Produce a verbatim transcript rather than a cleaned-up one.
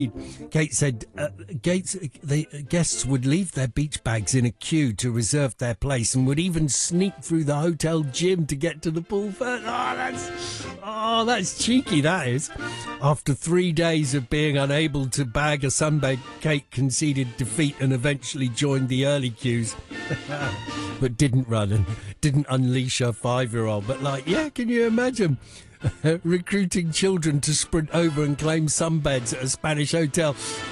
Kate said uh, Gates, the guests would leave their beach bags in a queue to reserve their place and would even sneak through the hotel gym to get to the pool first. Oh, that's, oh, that's cheeky, that is. After three days of being unable to bag a sunbed, Kate conceded defeat and eventually joined the early queues. But didn't run and didn't unleash her five-year-old. But, like, yeah, can you imagine? Recruiting children to sprint over and claim sunbeds at a Spanish hotel.